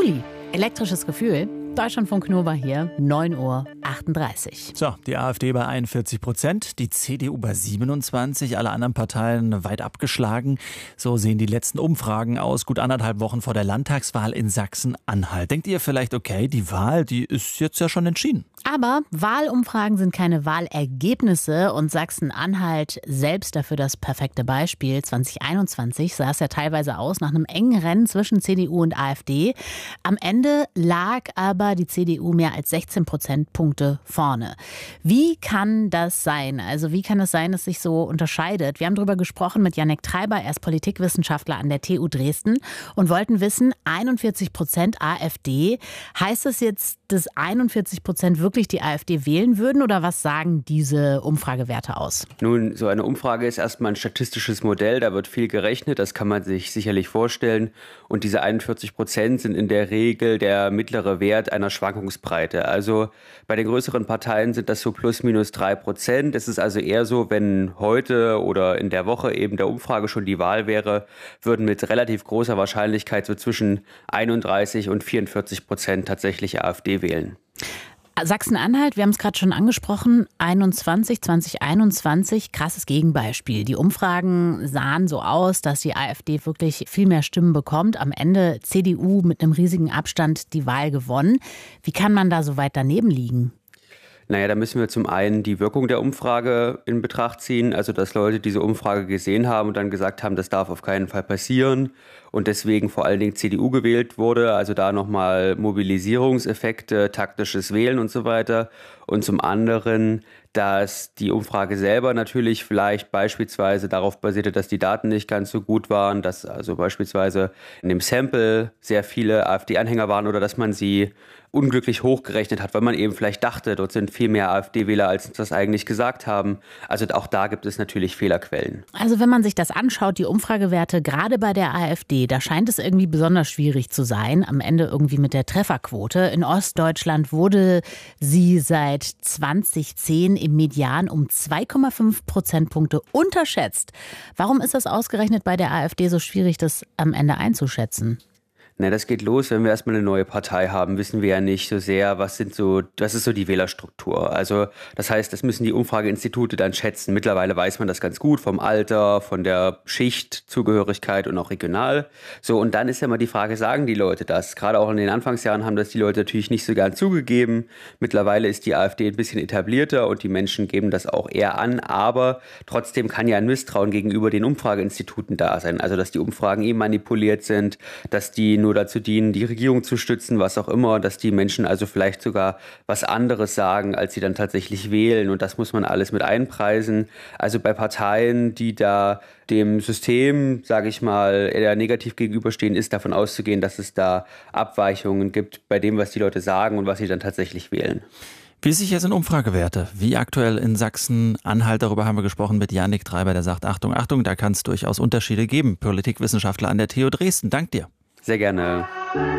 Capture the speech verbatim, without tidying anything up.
Juli, elektrisches Gefühl. Deutschlandfunk Nova hier, neun Uhr achtunddreißig. So, die AfD bei einundvierzig Prozent, die C D U bei siebenundzwanzig, alle anderen Parteien weit abgeschlagen. So sehen die letzten Umfragen aus, gut anderthalb Wochen vor der Landtagswahl in Sachsen-Anhalt. Denkt ihr vielleicht, okay, die Wahl, die ist jetzt ja schon entschieden? Aber Wahlumfragen sind keine Wahlergebnisse und Sachsen-Anhalt selbst dafür das perfekte Beispiel. zwanzig einundzwanzig sah es ja teilweise aus nach einem engen Rennen zwischen C D U und AfD. Am Ende lag aber die C D U mehr als sechzehn Prozentpunkte vorne. Wie kann das sein? Also wie kann es sein, dass sich so unterscheidet? Wir haben darüber gesprochen mit Jannik Treiber, er ist Politikwissenschaftler an der T U Dresden und wollten wissen, einundvierzig Prozent AfD. Heißt das jetzt, dass einundvierzig Prozent wirklich die AfD wählen würden oder was sagen diese Umfragewerte aus? Nun, so eine Umfrage ist erstmal ein statistisches Modell, da wird viel gerechnet, das kann man sich sicherlich vorstellen. Und diese einundvierzig Prozent sind in der Regel der mittlere Wert einer Schwankungsbreite. Also bei den größeren Parteien sind das so plus minus drei Prozent. Es ist also eher so, wenn heute oder in der Woche eben der Umfrage schon die Wahl wäre, würden mit relativ großer Wahrscheinlichkeit so zwischen einunddreißig und vierundvierzig Prozent tatsächlich AfD wählen. Sachsen-Anhalt, wir haben es gerade schon angesprochen, einundzwanzig, zwanzig einundzwanzig, krasses Gegenbeispiel. Die Umfragen sahen so aus, dass die AfD wirklich viel mehr Stimmen bekommt. Am Ende C D U mit einem riesigen Abstand die Wahl gewonnen. Wie kann man da so weit daneben liegen? Naja, da müssen wir zum einen die Wirkung der Umfrage in Betracht ziehen, also dass Leute diese Umfrage gesehen haben und dann gesagt haben, das darf auf keinen Fall passieren und deswegen vor allen Dingen C D U gewählt wurde, also da nochmal Mobilisierungseffekte, taktisches Wählen und so weiter. Und zum anderen, dass die Umfrage selber natürlich vielleicht beispielsweise darauf basierte, dass die Daten nicht ganz so gut waren, dass also beispielsweise in dem Sample sehr viele AfD-Anhänger waren oder dass man sie unglücklich hochgerechnet hat, weil man eben vielleicht dachte, dort sind viel mehr AfD-Wähler, als uns das eigentlich gesagt haben. Also auch da gibt es natürlich Fehlerquellen. Also wenn man sich das anschaut, die Umfragewerte, gerade bei der AfD, da scheint es irgendwie besonders schwierig zu sein, am Ende irgendwie mit der Trefferquote. In Ostdeutschland wurde sie seit zwanzig zehn im Median um zwei Komma fünf Prozentpunkte unterschätzt. Warum ist das ausgerechnet bei der AfD so schwierig, das am Ende einzuschätzen? Na, das geht los, wenn wir erstmal eine neue Partei haben, wissen wir ja nicht so sehr, was sind so, was ist so die Wählerstruktur. Also das heißt, das müssen die Umfrageinstitute dann schätzen. Mittlerweile weiß man das ganz gut vom Alter, von der Schichtzugehörigkeit und auch regional. So, und dann ist ja mal die Frage, sagen die Leute das? Gerade auch in den Anfangsjahren haben das die Leute natürlich nicht so gern zugegeben. Mittlerweile ist die AfD ein bisschen etablierter und die Menschen geben das auch eher an. Aber trotzdem kann ja ein Misstrauen gegenüber den Umfrageinstituten da sein. Also dass die Umfragen eh manipuliert sind, dass die nur dazu dienen, die Regierung zu stützen, was auch immer, dass die Menschen also vielleicht sogar was anderes sagen, als sie dann tatsächlich wählen. Und das muss man alles mit einpreisen. Also bei Parteien, die da dem System, sage ich mal, eher negativ gegenüberstehen, ist davon auszugehen, dass es da Abweichungen gibt bei dem, was die Leute sagen und was sie dann tatsächlich wählen. Wie sicher sind Umfragewerte? Wie aktuell in Sachsen-Anhalt? Darüber haben wir gesprochen mit Jannik Treiber, der sagt, Achtung, Achtung, da kann es durchaus Unterschiede geben. Politikwissenschaftler an der T U Dresden. Dank dir. Sehr gerne.